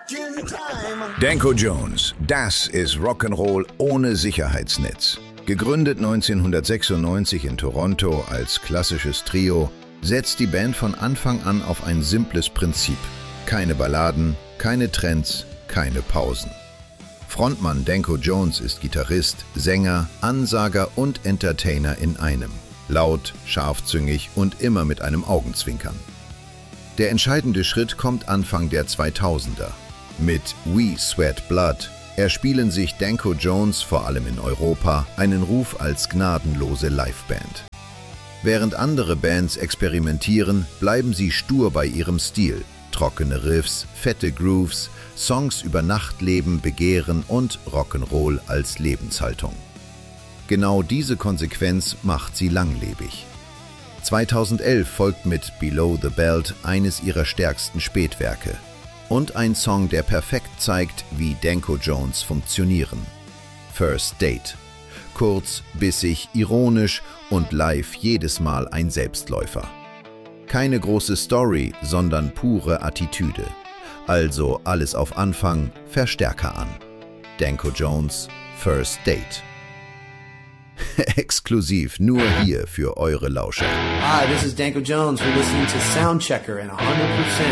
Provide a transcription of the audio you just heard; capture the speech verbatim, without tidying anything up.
Danko Jones, das ist Rock'n'Roll ohne Sicherheitsnetz. Gegründet neunzehnhundertsechsundneunzig in Toronto als klassisches Trio, setzt die Band von Anfang an auf ein simples Prinzip. Keine Balladen, keine Trends, keine Pausen. Frontmann Danko Jones ist Gitarrist, Sänger, Ansager und Entertainer in einem. Laut, scharfzüngig und immer mit einem Augenzwinkern. Der entscheidende Schritt kommt Anfang der zweitausender. Mit We Sweat Blood erspielen sich Danko Jones, vor allem in Europa, einen Ruf als gnadenlose Liveband. Während andere Bands experimentieren, bleiben sie stur bei ihrem Stil. Trockene Riffs, fette Grooves, Songs über Nachtleben, Begehren und Rock'n'Roll als Lebenshaltung. Genau diese Konsequenz macht sie langlebig. zweitausendelf folgt mit Below the Belt eines ihrer stärksten Spätwerke. Und ein Song, der perfekt zeigt, wie Danko Jones funktionieren. First Date. Kurz, bissig, ironisch und live jedes Mal ein Selbstläufer. Keine große Story, sondern pure Attitüde. Also alles auf Anfang, Verstärker an. Danko Jones, First Date. Exklusiv nur hier für eure Lauscher. Hi, this is Danko Jones. We're listening to Soundchecker and one hundred percent